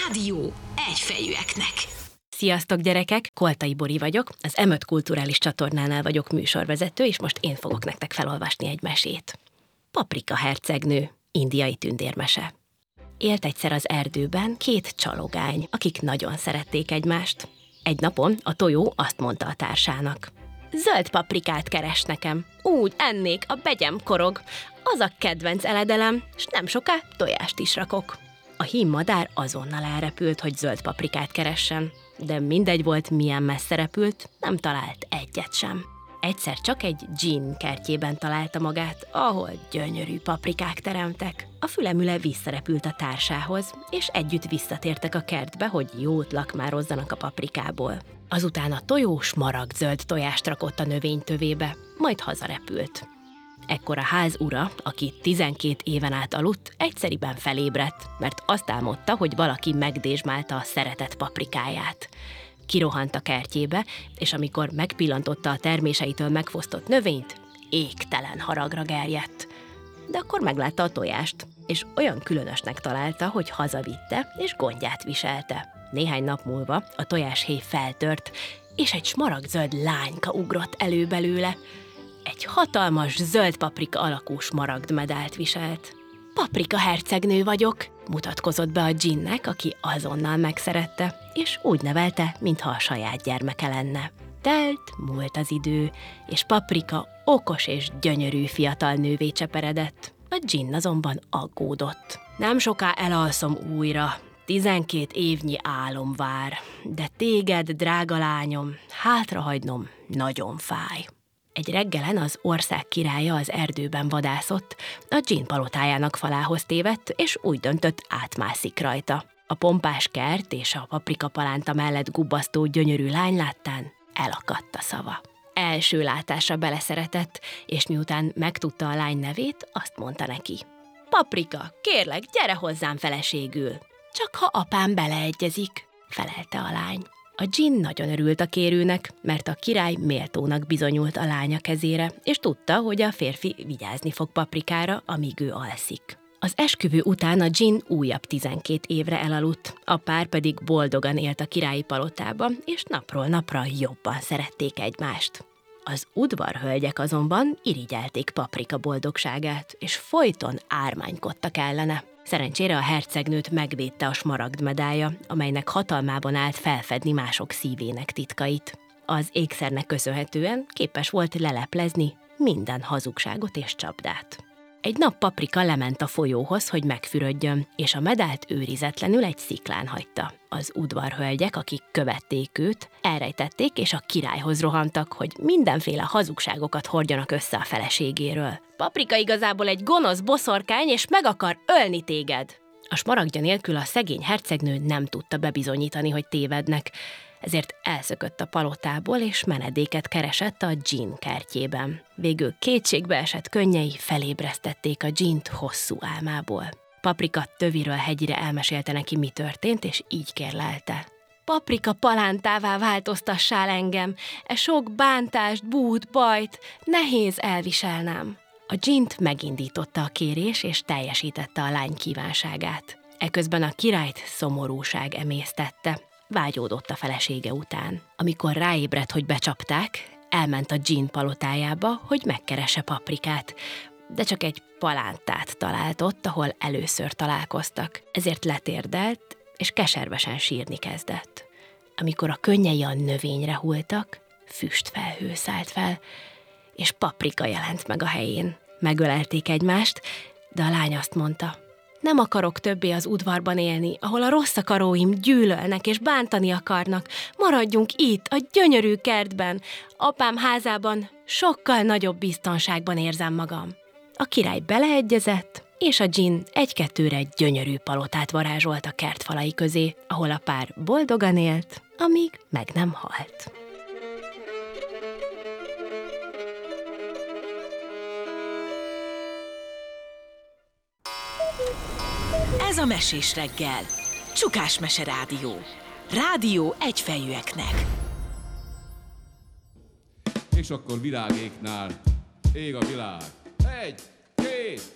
Rádió egyfejűeknek. Sziasztok gyerekek, Koltai Bori vagyok, az M5 kulturális csatornánál vagyok műsorvezető, és most én fogok nektek felolvasni egy mesét. Paprika hercegnő, indiai tündérmese. Élt egyszer az erdőben két csalogány, akik nagyon szerették egymást. Egy napon a tojó azt mondta a társának: zöld paprikát keres nekem, úgy ennék, a begyem korog, az a kedvenc eledelem, s nem soká tojást is rakok. A hímmadár azonnal elrepült, hogy zöld paprikát keressen, de mindegy volt, milyen messze repült, nem talált egyet sem. Egyszer csak egy dzsinn kertjében találta magát, ahol gyönyörű paprikák teremtek. A fülemüle visszarepült a társához, és együtt visszatértek a kertbe, hogy jót lakmározzanak a paprikából. Azután a tojó smaragdzöld tojást rakott a növény tövébe, majd hazarepült. Ekkor a ház ura, aki 12 éven át aludt, egyszeriben felébredt, mert azt álmodta, hogy valaki megdézsmálta a szeretett paprikáját. Kirohant a kertjébe, és amikor megpillantotta a terméseitől megfosztott növényt, égtelen haragra gerjedt. De akkor meglátta a tojást, és olyan különösnek találta, hogy hazavitte, és gondját viselte. Néhány nap múlva a tojáshéj feltört, és egy smaragdzöld lányka ugrott elő belőle. Egy hatalmas zöld paprika alakú smaragdmedált viselt. Paprika hercegnő vagyok, mutatkozott be a dzsinnek, aki azonnal megszerette, és úgy nevelte, mintha a saját gyermeke lenne. Múlt az idő, és Paprika okos és gyönyörű fiatal nővé cseperedett. A dzsinn azonban aggódott. Nem soká elalszom újra, 12 évnyi álom vár, de téged, drága lányom, hátrahagynom nagyon fáj. Egy reggelen az ország királya az erdőben vadászott, a dzsinn palotájának falához tévedt, és úgy döntött, átmászik rajta. A pompás kert és a paprika palánta mellett gubbasztó gyönyörű lány láttán elakadt a szava. Első látásra beleszeretett, és miután megtudta a lány nevét, azt mondta neki: Paprika, kérlek, gyere hozzám feleségül. Csak ha apám beleegyezik, felelte a lány. A dzsinn nagyon örült a kérőnek, mert a király méltónak bizonyult a lánya kezére, és tudta, hogy a férfi vigyázni fog Paprikára, amíg ő alszik. Az esküvő után a dzsinn újabb 12 évre elaludt, a pár pedig boldogan élt a királyi palotában, és napról napra jobban szerették egymást. Az udvarhölgyek azonban irigyelték Paprika boldogságát, és folyton ármánykodtak ellene. Szerencsére a hercegnőt megvédte a smaragdmedálja, amelynek hatalmában állt felfedni mások szívének titkait. Az ékszernek köszönhetően képes volt leleplezni minden hazugságot és csapdát. Egy nap Paprika lement a folyóhoz, hogy megfürödjön, és a medált őrizetlenül egy sziklán hagyta. Az udvarhölgyek, akik követték őt, elrejtették, és a királyhoz rohantak, hogy mindenféle hazugságokat hordjanak össze a feleségéről. Paprika igazából egy gonosz boszorkány, és meg akar ölni téged! A smaragdja nélkül a szegény hercegnő nem tudta bebizonyítani, hogy tévednek, ezért elszökött a palotából, és menedéket keresett a dzsinn kertjében. Végül kétségbeesett könnyei felébresztették a dzsint hosszú álmából. Paprika töviről hegyire elmesélte neki, mi történt, és így kérlelte: Paprika palántává változtassál engem, e sok bántást, bút, bajt nehéz elviselnem. A dzsint megindította a kérés, és teljesítette a lány kívánságát. Eközben a királyt szomorúság emésztette. Vágyódott a felesége után. Amikor ráébredt, hogy becsapták, elment a dzsinn palotájába, hogy megkeresse Paprikát, de csak egy palántát talált ott, ahol először találkoztak. Ezért letérdelt, és keservesen sírni kezdett. Amikor a könnyei a növényre hulltak, füstfelhő szállt fel, és Paprika jelent meg a helyén. Megölelték egymást, de a lány azt mondta: nem akarok többé az udvarban élni, ahol a rossz akaróim gyűlölnek és bántani akarnak. Maradjunk itt, a gyönyörű kertben. Apám házában sokkal nagyobb biztonságban érzem magam. A király beleegyezett, és a dzsinn egy-kettőre egy gyönyörű palotát varázsolt a kert falai közé, ahol a pár boldogan élt, amíg meg nem halt. Ez a Mesés reggel. Csukás Mese Rádió. Rádió egyfejűeknek. És akkor virágéknál ég a világ. 1, 2,